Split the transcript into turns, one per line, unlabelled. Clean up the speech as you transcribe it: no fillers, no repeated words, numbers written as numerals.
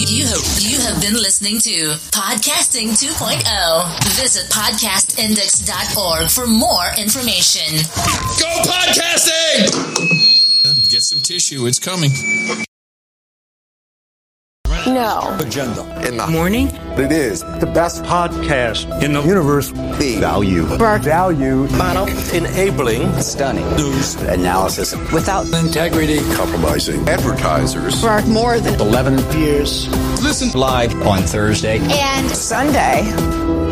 You have been listening to Podcasting 2.0. Visit podcastindex.org for more information.
Go podcasting! Get some tissue. It's coming.
No.
Agenda.
In the morning?
It is the best podcast in the universe.
The value.
Value.
Model. Enabling. Stunning.
News.
Analysis. Without integrity.
Compromising. Advertisers.
For more than
11 years.
Listen
live on Thursday
and Sunday.